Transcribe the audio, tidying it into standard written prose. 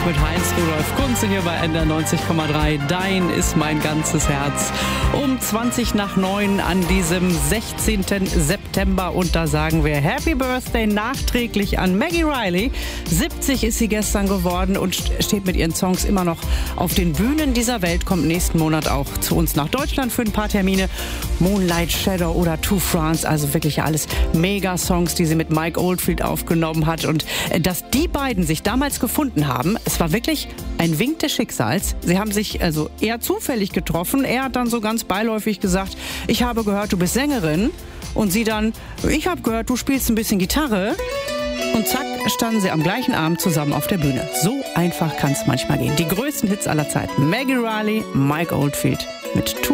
mit Heinz-Rudolf Kunze hier bei NDR 90,3. Dein ist mein ganzes Herz. Um 20:09 an diesem 16. September. Und da sagen wir Happy Birthday nachträglich an Maggie Reilly. 70 ist sie gestern geworden und steht mit ihren Songs immer noch auf den Bühnen dieser Welt. Kommt nächsten Monat auch zu uns nach Deutschland für ein paar Termine. Moonlight Shadow oder To France. Also wirklich alles Mega-Songs, die sie mit Mike Oldfield aufgenommen hat. Und dass die beiden sich damals gefunden haben, es war wirklich ein Wink des Schicksals. Sie haben sich also eher zufällig getroffen. Er hat dann so ganz beiläufig gesagt, ich habe gehört, du bist Sängerin. Und sie dann, ich habe gehört, du spielst ein bisschen Gitarre. Und zack, standen sie am gleichen Abend zusammen auf der Bühne. So einfach kann es manchmal gehen. Die größten Hits aller Zeiten. Maggie Reilly, Mike Oldfield mit